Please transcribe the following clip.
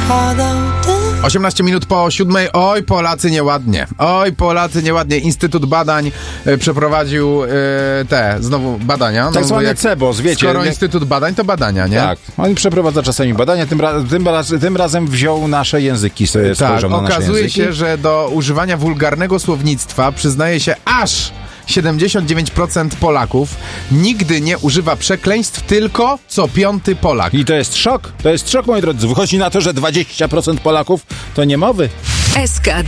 18 minut po 7. Oj, Polacy nieładnie. Oj, Polacy nieładnie. Instytut Badań przeprowadził znowu badania. Tak zwany CEBOS, wiecie. Skoro Instytut Badań, to badania, nie? Tak. On przeprowadza czasami badania, tym razem wziął nasze języki, spojrzał na nasze języki. Okazuje się, że do używania wulgarnego słownictwa przyznaje się aż 79% Polaków. Nigdy nie używa przekleństw, tylko co 5. Polak. I to jest szok, moi drodzy. Wychodzi na to, że 20% Polaków to niemowy. SK